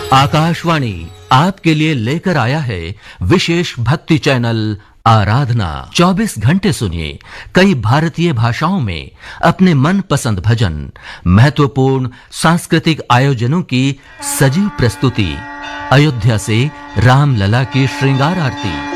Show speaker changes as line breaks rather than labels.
आकाशवाणी आपके लिए लेकर आया है विशेष भक्ति चैनल आराधना। 24 घंटे सुनिए कई भारतीय भाषाओं में अपने मन पसंद भजन, महत्वपूर्ण सांस्कृतिक आयोजनों की सजीव प्रस्तुति, अयोध्या से रामलला की श्रृंगार आरती,